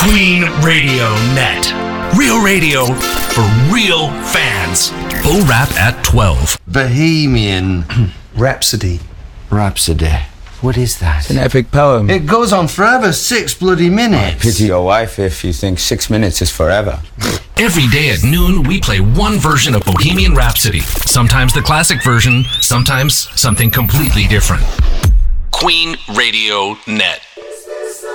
Queen Radio Net. Real radio for real fans. Bull Rap at 12. Bohemian Rhapsody. Rhapsody. What is that? It's an epic poem. It goes on forever, 6 bloody minutes. Pity your wife if you think 6 minutes is forever. Every day at noon, we play one version of Bohemian Rhapsody. Sometimes the classic version, sometimes something completely different. Queen Radio Net.